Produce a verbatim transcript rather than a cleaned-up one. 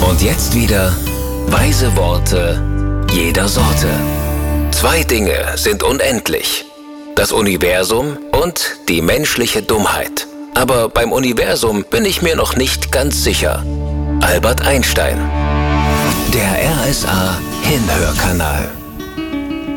Und jetzt wieder weise Worte jeder Sorte. Zwei Dinge sind unendlich: das Universum und die menschliche Dummheit. Aber beim Universum bin ich mir noch nicht ganz sicher. Albert Einstein. Der R S A Hinhörkanal.